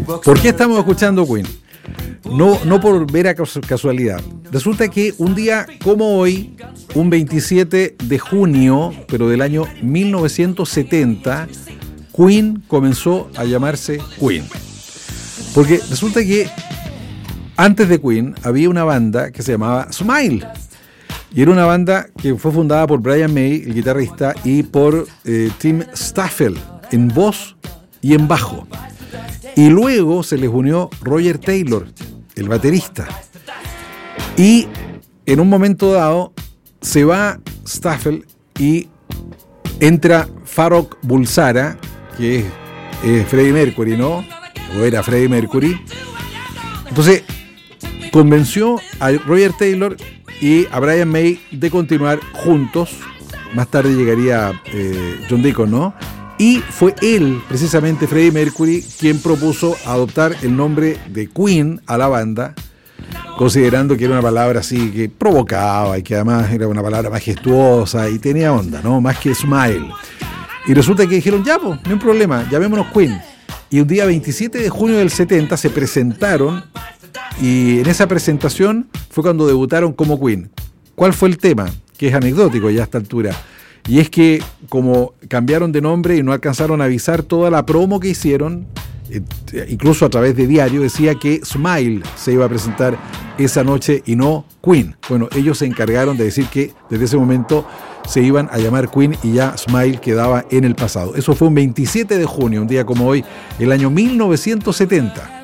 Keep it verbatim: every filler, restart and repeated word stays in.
¿Por qué estamos escuchando Queen? No, no por mera casualidad. Resulta que un día como hoy, un veintisiete de junio, pero del año mil novecientos setenta, Queen comenzó a llamarse Queen. Porque resulta que antes de Queen había una banda que se llamaba Smile. Y era una banda que fue fundada por Brian May, el guitarrista, y por eh, Tim Staffel en voz y en bajo. Y luego se les unió Roger Taylor, el baterista. Y en un momento dado se va Staffel y entra Farrokh Bulsara, que es, es Freddie Mercury, ¿no? O era Freddie Mercury. Entonces convenció a Roger Taylor y a Brian May de continuar juntos. Más tarde llegaría eh, John Deacon, ¿no? Y fue él, precisamente Freddie Mercury, quien propuso adoptar el nombre de Queen a la banda, considerando que era una palabra así que provocaba y que además era una palabra majestuosa y tenía onda, ¿no? Más que Smile. Y resulta que dijeron, ya, pues, no hay problema, llamémonos Queen. Y un día veintisiete de junio del setenta se presentaron y en esa presentación fue cuando debutaron como Queen. ¿Cuál fue el tema? Que es anecdótico ya a esta altura. Y es que como cambiaron de nombre y no alcanzaron a avisar, toda la promo que hicieron, eh, incluso a través de diario, decía que Smile se iba a presentar esa noche y no Queen. Bueno, ellos se encargaron de decir que desde ese momento se iban a llamar Queen y ya Smile quedaba en el pasado. Eso fue un veintisiete de junio, un día como hoy, el año mil novecientos setenta.